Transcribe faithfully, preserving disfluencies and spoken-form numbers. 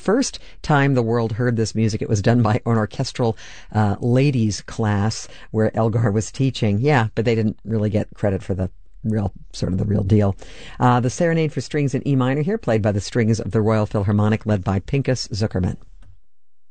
first time the world heard this music, it was done by an orchestral uh, ladies class where Elgar was teaching. Yeah, but they didn't really get credit for the real, sort of the real deal. Uh, the Serenade for Strings in E minor here, played by the strings of the Royal Philharmonic, led by Pinchas Zukerman.